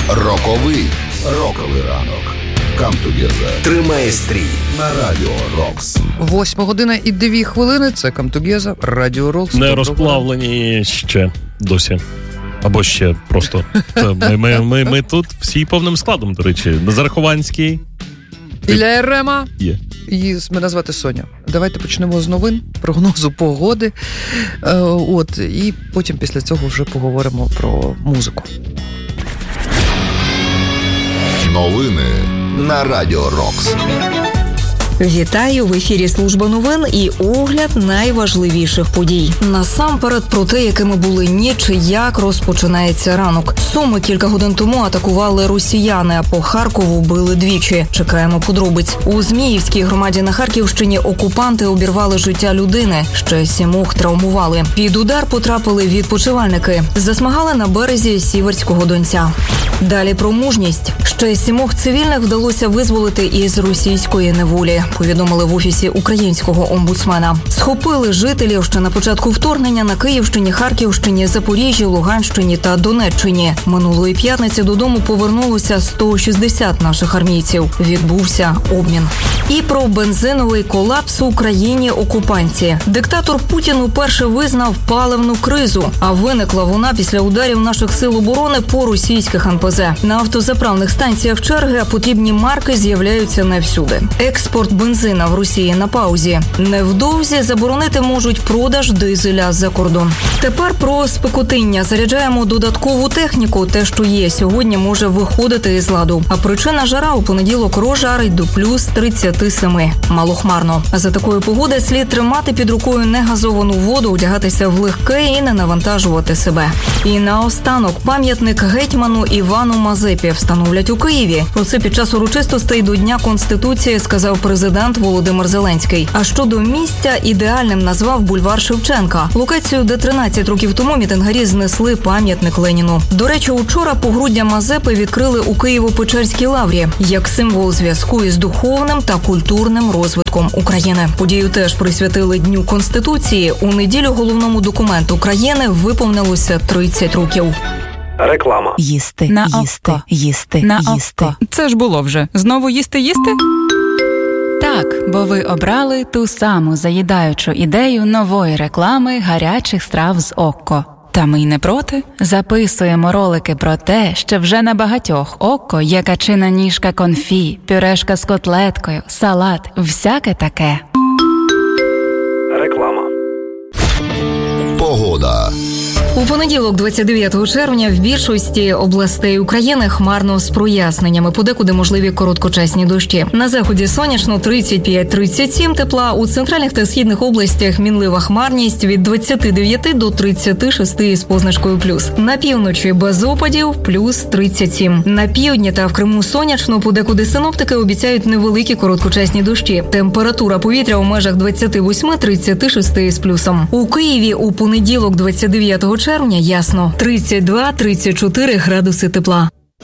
Роковий ранок. Come together. Тримає стрій на Радіо Рокс. 8:02. Це Come together, Радіо Рокс. Не розплавлені ще досі. Або ще просто. Ми тут всі повним складом, до речі. Зарахованський. Ілля Єрема. Є. І мене звати Соня. Давайте почнемо з новин, прогнозу погоди. І потім після цього вже поговоримо про музику. Новини на Радіо Рокс. Вітаю! В ефірі служба новин і огляд найважливіших подій. Насамперед про те, якими були ніч, як розпочинається ранок. Суми кілька годин тому атакували росіяни, а по Харкову били двічі. Чекаємо подробиць. У Зміївській громаді на Харківщині окупанти обірвали життя людини. Ще 7 травмували. Під удар потрапили відпочивальники. Засмагали на березі Сіверського Донця. Далі про мужність. Ще 7 цивільних вдалося визволити із російської неволі. Повідомили в Офісі українського омбудсмена. Схопили жителів ще на початку вторгнення на Київщині, Харківщині, Запоріжжі, Луганщині та Донеччині. Минулої п'ятниці додому повернулося 160 наших армійців. Відбувся обмін. І про бензиновий колапс у країні-окупанті. Диктатор Путін уперше визнав паливну кризу, а виникла вона після ударів наших сил оборони по російських НПЗ. На автозаправних станціях черги, а потрібні марки з'являються не всюди. Експорт бензина в Росії на паузі. Невдовзі заборонити можуть продаж дизеля за кордон. Тепер про спекотиння. Заряджаємо додаткову техніку. Те, що є сьогодні, може виходити із ладу. А причина жара у понеділок розжарить до плюс 37. Малохмарно. А за такої погоди слід тримати під рукою негазовану воду, одягатися в легке і не навантажувати себе. І наостанок пам'ятник гетьману Івану Мазепі встановлять у Києві. Про це під час урочистостей до Дня Конституції сказав президент Володимир Зеленський. А щодо місця, ідеальним назвав бульвар Шевченка. Локацію, де 13 років тому мітингарі знесли пам'ятник Леніну. До речі, учора погруддя Мазепи відкрили у Києво-Печерській лаврі як символ зв'язку із духовним та культурним розвитком України. Подію теж присвятили Дню Конституції. У неділю головному документу країни виповнилося 30 років. Реклама. Їсти, на їсти, око. їсти, На їсти. око. Це ж було вже. Знову їсти? Так, бо ви обрали ту саму заїдаючу ідею нової реклами гарячих страв з Окко. Та ми й не проти. Записуємо ролики про те, що вже на багатьох Окко є качина ніжка конфі, пюрешка з котлеткою, салат, всяке таке. Реклама. Погода. У понеділок, 29 червня, в більшості областей України хмарно з проясненнями, подекуди можливі короткочасні дощі. На заході сонячно 35-37 тепла, у центральних та східних областях мінлива хмарність від 29 до 36 із позначкою плюс. На півночі без опадів плюс 37. На півдні та в Криму сонячно, подекуди синоптики обіцяють невеликі короткочасні дощі. Температура повітря у межах 28-36 із плюсом. У Києві у понеділок, 29 червня, ясно, 32-34 градуси тепла.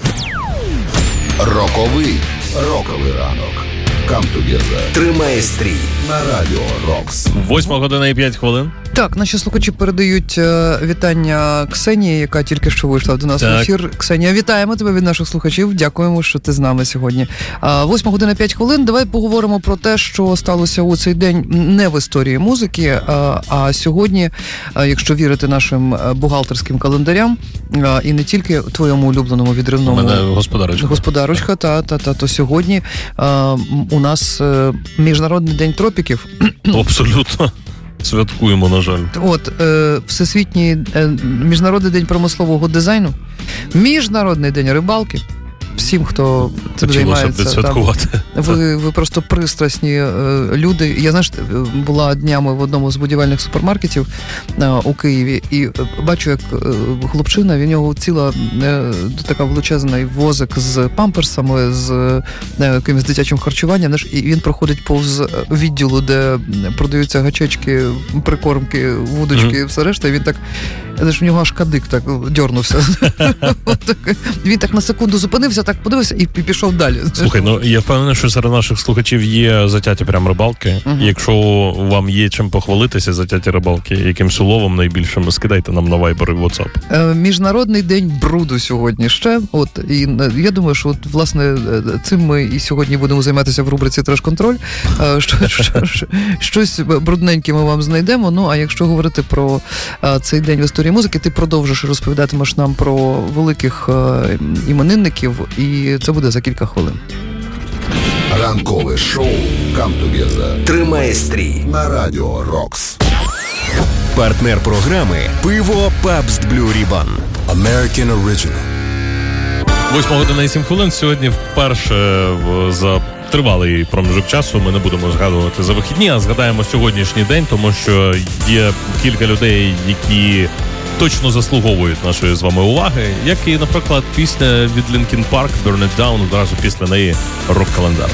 Роковий ранок. Come together. Тримає стрій на Радіо Рокс. 8:05. Так, наші слухачі передають вітання Ксенії, яка тільки що вийшла до нас в ефір. Ксенія, вітаємо тебе від наших слухачів. Дякуємо, що ти з нами сьогодні. 8:05. Давай поговоримо про те, що сталося у цей день не в історії музики, а сьогодні, якщо вірити нашим бухгалтерським календарям, і не тільки твоєму улюбленому відривному... У мене господарочка. То сьогодні у нас Міжнародний день тропіків. Абсолютно. Святкуємо, на жаль. Всесвітній Міжнародний день промислового дизайну, Міжнародний день рибалки. Всім, хто цим займається, ви просто пристрасні люди. Я, була днями в одному з будівельних супермаркетів у Києві і бачу, як хлопчина, в нього ціла така величезний возик з памперсами, з якимось дитячим харчуванням, і він проходить повз відділу, де продаються гачечки, прикормки, вудочки і все решта, і він так, в нього аж кадик так дьорнувся. Він так на секунду зупинився, так подивився і пішов далі. Слухай, ну я впевнений, що серед наших слухачів є затяті прям рибалки. Якщо вам є чим похвалитися, затяті рибалки, яким словом найбільшим, скидайте нам на Viber і WhatsApp. Міжнародний день бруду сьогодні ще. От, і я думаю, що от, власне, цим ми і сьогодні будемо займатися в рубриці «Треш-контроль». Щось брудненьке ми вам знайдемо. Ну, а якщо говорити про цей день в історії музики, ти продовжиш розповідатимеш нам про великих іменинників, і це буде за кілька хвилин. Ранкове шоу «Come Together» тримає стрій на Радіо Рокс. Партнер програми «Пиво Pabst Blue Ribbon». American Original. 8:07. Сьогодні вперше за тривалий проміжок часу ми не будемо згадувати за вихідні, а згадаємо сьогоднішній день, тому що є кілька людей, які точно заслуговують нашої з вами уваги, як і, наприклад, пісня від Linkin Park «Burn It Down», одразу після неї рок-календар.